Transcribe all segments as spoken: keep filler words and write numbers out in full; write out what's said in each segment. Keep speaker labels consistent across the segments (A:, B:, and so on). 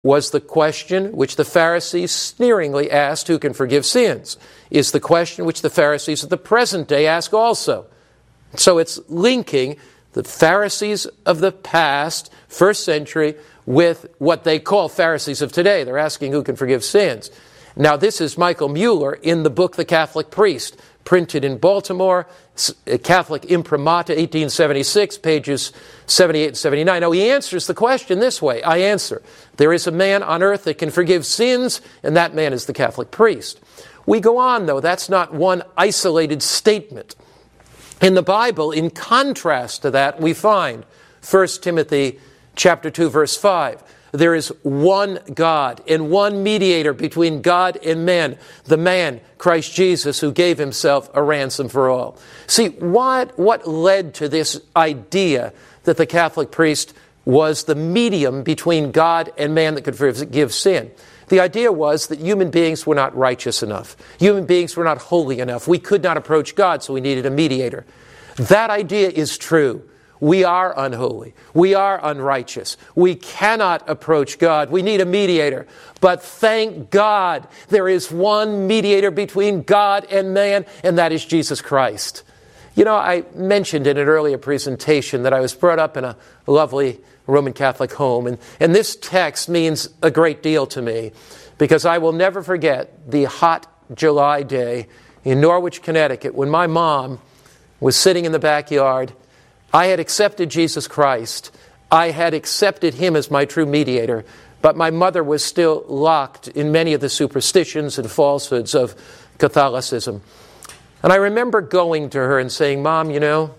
A: was the question which the Pharisees sneeringly asked, who can forgive sins? Is the question which the Pharisees of the present day ask also. So it's linking the Pharisees of the past, first century, with what they call Pharisees of today. They're asking who can forgive sins. Now, this is Michael Mueller in the book The Catholic Priest, printed in Baltimore, Catholic Imprimatur, eighteen seventy-six, pages seventy-eight and seventy-nine. Now, he answers the question this way. I answer, there is a man on earth that can forgive sins, and that man is the Catholic priest. We go on, though. That's not one isolated statement. In the Bible, in contrast to that, we find First Timothy chapter two, verse five. There is one God and one mediator between God and men, the man, Christ Jesus, who gave himself a ransom for all. See, what, what led to this idea that the Catholic priest was the medium between God and man that could forgive sin? The idea was that human beings were not righteous enough. Human beings were not holy enough. We could not approach God, so we needed a mediator. That idea is true. We are unholy. We are unrighteous. We cannot approach God. We need a mediator. But thank God there is one mediator between God and man, and that is Jesus Christ. You know, I mentioned in an earlier presentation that I was brought up in a lovely Roman Catholic home, and, and this text means a great deal to me because I will never forget the hot July day in Norwich, Connecticut, when my mom was sitting in the backyard. I had accepted Jesus Christ. I had accepted him as my true mediator, but my mother was still locked in many of the superstitions and falsehoods of Catholicism. And I remember going to her and saying, Mom, you know,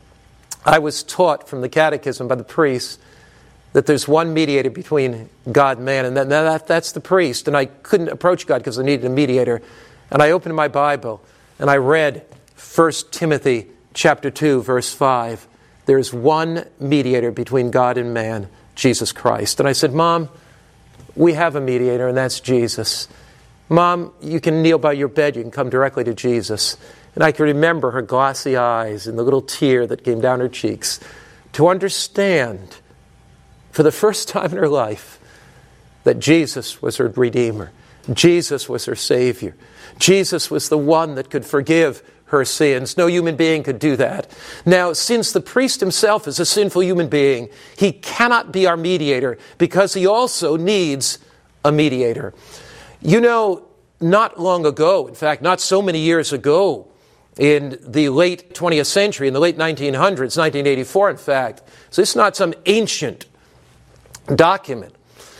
A: I was taught from the catechism by the priest that there's one mediator between God and man, and that, that that's the priest. And I couldn't approach God because I needed a mediator. And I opened my Bible and I read First Timothy chapter two, verse five. There's one mediator between God and man, Jesus Christ. And I said, Mom, we have a mediator, and that's Jesus. Mom, you can kneel by your bed. You can come directly to Jesus. And I can remember her glassy eyes and the little tear that came down her cheeks to understand for the first time in her life that Jesus was her Redeemer. Jesus was her Savior. Jesus was the one that could forgive her sins. No human being could do that. Now, since the priest himself is a sinful human being, he cannot be our mediator because he also needs a mediator. You know, not long ago, in fact, not so many years ago, in the late twentieth century, in the late nineteen hundreds, nineteen eighty-four, in fact, so this is not some ancient document,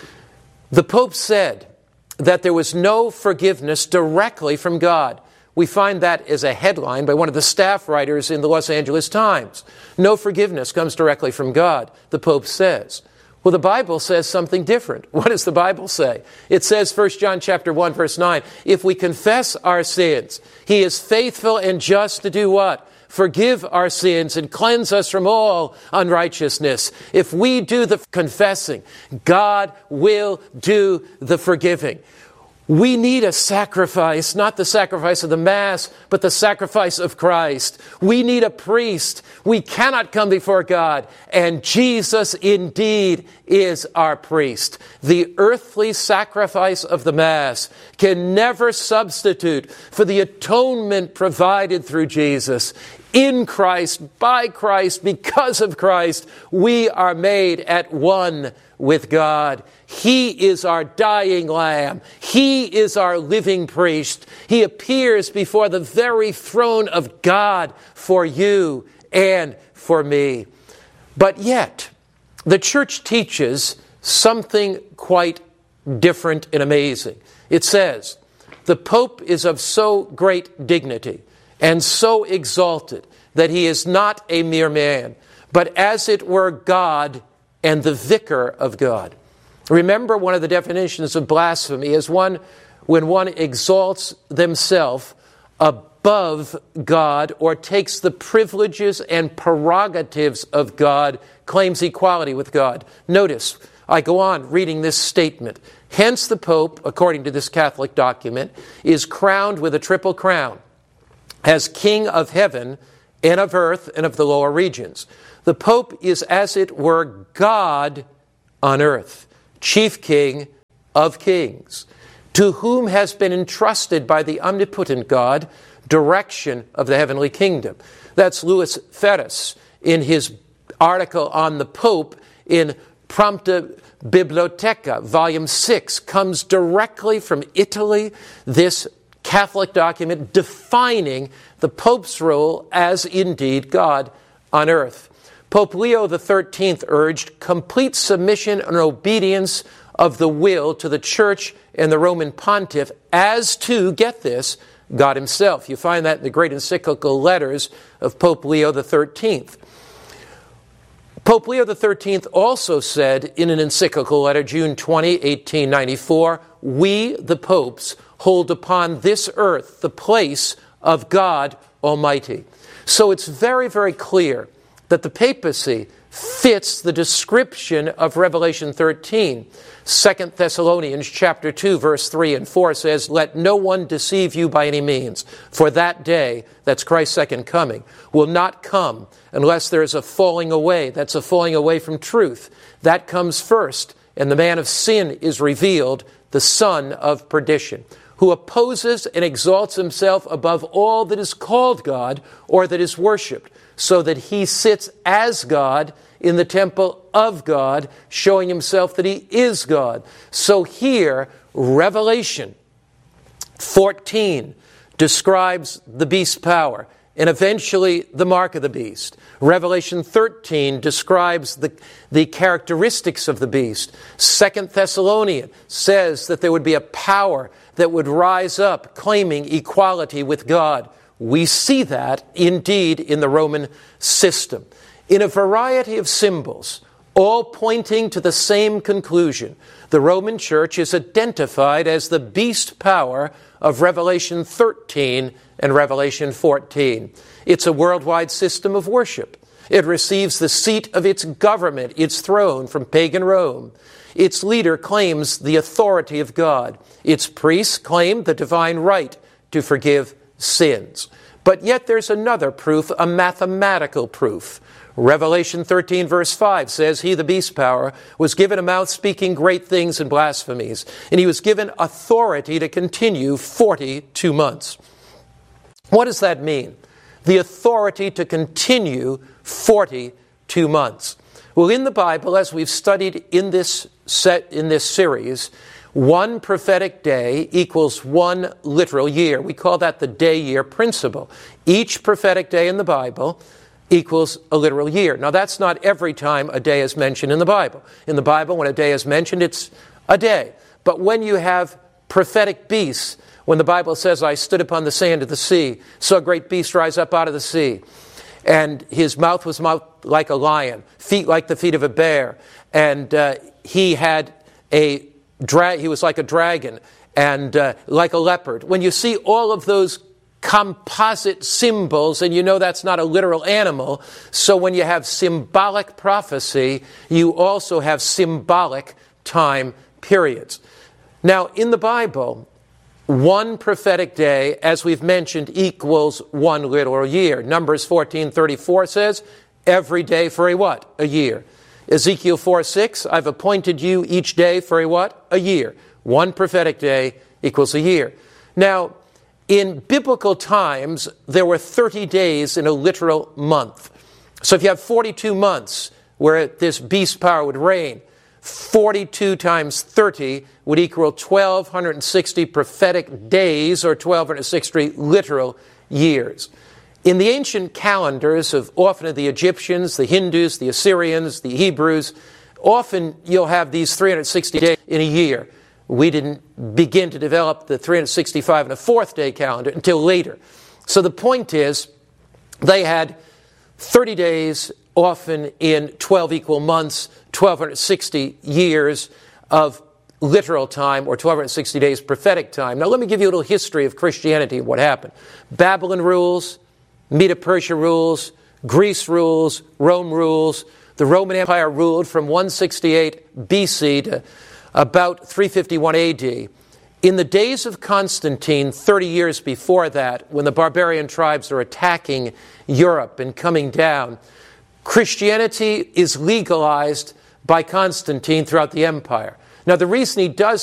A: the Pope said that there was no forgiveness directly from God. We find that as a headline by one of the staff writers in the Los Angeles Times. No forgiveness comes directly from God, the Pope says. Well, the Bible says something different. What does the Bible say? It says, First John chapter one, verse nine, if we confess our sins, he is faithful and just to do what? Forgive our sins and cleanse us from all unrighteousness. If we do the confessing, God will do the forgiving. We need a sacrifice, not the sacrifice of the Mass, but the sacrifice of Christ. We need a priest. We cannot come before God, and Jesus indeed is our priest. The earthly sacrifice of the Mass can never substitute for the atonement provided through Jesus. In Christ, by Christ, because of Christ, we are made at one with God. He is our dying lamb. He is our living priest. He appears before the very throne of God for you and for me. But yet, the Church teaches something quite different and amazing. It says, the Pope is of so great dignity and so exalted that he is not a mere man, but as it were God and the vicar of God. Remember, one of the definitions of blasphemy is one when one exalts themselves above God or takes the privileges and prerogatives of God, claims equality with God. Notice, I go on reading this statement. Hence the Pope, according to this Catholic document, is crowned with a triple crown as King of heaven and of earth and of the lower regions. The Pope is, as it were, God on earth. chief king of kings, to whom has been entrusted by the omnipotent God direction of the heavenly kingdom. That's Louis Ferris in his article on the Pope in Prompta Bibliotheca, Volume six, comes directly from Italy, this Catholic document defining the Pope's role as indeed God on earth. Pope Leo the thirteenth urged complete submission and obedience of the will to the Church and the Roman Pontiff as to, get this, God himself. You find that in the great encyclical letters of Pope Leo the thirteenth. Pope Leo the thirteenth also said in an encyclical letter, June twentieth, eighteen ninety-four, "We, the popes, hold upon this earth the place of God Almighty." So it's very, very clear that the papacy fits the description of Revelation thirteen. Second Thessalonians chapter two, verse three and four says, "Let no one deceive you by any means, for that day," that's Christ's second coming, "will not come unless there is a falling away." That's a falling away from truth. That comes first, and the man of sin is revealed, the son of perdition, who opposes and exalts himself above all that is called God or that is worshipped, so that he sits as God in the temple of God, showing himself that he is God. So here, Revelation fourteen describes the beast's power and eventually the mark of the beast. Revelation thirteen describes the, the characteristics of the beast. Second Thessalonians says that there would be a power that would rise up claiming equality with God. We see that indeed in the Roman system, in a variety of symbols, all pointing to the same conclusion. The Roman Church is identified as the beast power of Revelation thirteen and Revelation fourteen. It's a worldwide system of worship. It receives the seat of its government, its throne, from pagan Rome. Its leader claims the authority of God. Its priests claim the divine right to forgive sins. But yet there's another proof, a mathematical proof. Revelation thirteen verse five says, "He, the beast power, was given a mouth speaking great things and blasphemies, and he was given authority to continue forty-two months." What does that mean? The authority to continue forty-two months. Well, in the Bible, as we've studied in this set in this series, one prophetic day equals one literal year. We call that the day-year principle. Each prophetic day in the Bible equals a literal year. Now, that's not every time a day is mentioned in the Bible. In the Bible, when a day is mentioned, it's a day. But when you have prophetic beasts, when the Bible says, "I stood upon the sand of the sea, saw a great beast rise up out of the sea, and his mouth was mouth like a lion, feet like the feet of a bear, and uh, he had a dra- he was like a dragon, and uh, like a leopard." When you see all of those composite symbols, and you know that's not a literal animal, so when you have symbolic prophecy, you also have symbolic time periods. Now, in the Bible, one prophetic day, as we've mentioned, equals one literal year. Numbers fourteen thirty-four says, "Every day for a" what? A year. Ezekiel four six, "I've appointed you each day for a" what? A year. One prophetic day equals a year. Now, in biblical times, there were thirty days in a literal month. So if you have forty-two months where this beast power would reign, forty-two times thirty would equal twelve sixty prophetic days, or twelve sixty literal years. In the ancient calendars of often of the Egyptians, the Hindus, the Assyrians, the Hebrews, often you'll have these three hundred sixty days in a year. We didn't begin to develop the three hundred sixty-five and a fourth day calendar until later. So the point is, they had thirty days, often in twelve equal months, twelve sixty years of literal time, or twelve sixty days prophetic time. Now let me give you a little history of Christianity and what happened. Babylon rules, Medo-Persia rules, Greece rules, Rome rules. The Roman Empire ruled from one sixty-eight B C to about three fifty-one A D. In the days of Constantine, thirty years before that, when the barbarian tribes are attacking Europe and coming down, Christianity is legalized by Constantine throughout the empire. Now, the reason he does